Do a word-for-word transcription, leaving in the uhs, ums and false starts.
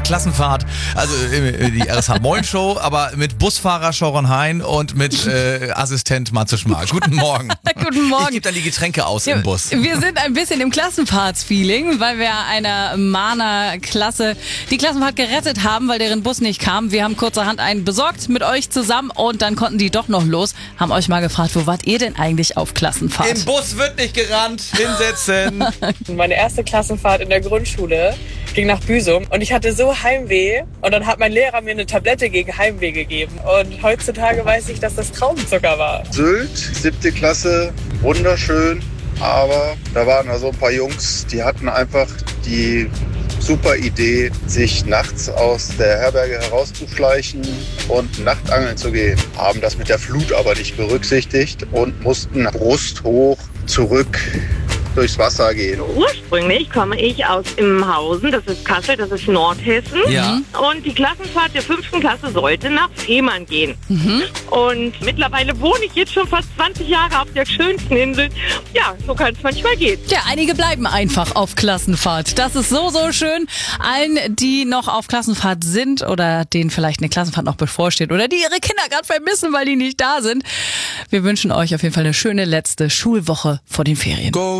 Klassenfahrt, also äh, die R S H Moin Show, aber mit Busfahrer Sharon Hein und mit äh, Assistent Matze Schmarr. Guten Morgen. Guten Morgen. Ich gebe dann die Getränke aus ja, im Bus. Wir sind ein bisschen im Klassenfahrts-Feeling, weil wir einer Mahner Klasse die Klassenfahrt gerettet haben, weil deren Bus nicht kam. Wir haben kurzerhand einen besorgt mit euch zusammen und dann konnten die doch noch los. Haben euch mal gefragt, wo wart ihr denn eigentlich auf Klassenfahrt? Im Bus wird nicht gerannt. Hinsetzen. Meine erste Klassenfahrt in der Grundschule ging nach Büsum und ich hatte so Heimweh und dann hat mein Lehrer mir eine Tablette gegen Heimweh gegeben und heutzutage weiß ich, dass das Traubenzucker war. Sylt, siebte Klasse, wunderschön, aber da waren also ein paar Jungs, die hatten einfach die super Idee, sich nachts aus der Herberge herauszuschleichen und nachtangeln zu gehen. Haben das mit der Flut aber nicht berücksichtigt und mussten brusthoch zurück durchs Wasser gehen. Ursprünglich komme ich aus Immenhausen, das ist Kassel, das ist Nordhessen. Ja. Und die Klassenfahrt der fünften Klasse sollte nach Fehmarn gehen. Mhm. Und mittlerweile wohne ich jetzt schon fast zwanzig Jahre auf der schönsten Insel. Ja, so kann es manchmal gehen. Ja, einige bleiben einfach auf Klassenfahrt. Das ist so, so schön. Allen, die noch auf Klassenfahrt sind oder denen vielleicht eine Klassenfahrt noch bevorsteht oder die ihre Kinder gerade vermissen, weil die nicht da sind. Wir wünschen euch auf jeden Fall eine schöne letzte Schulwoche vor den Ferien. Go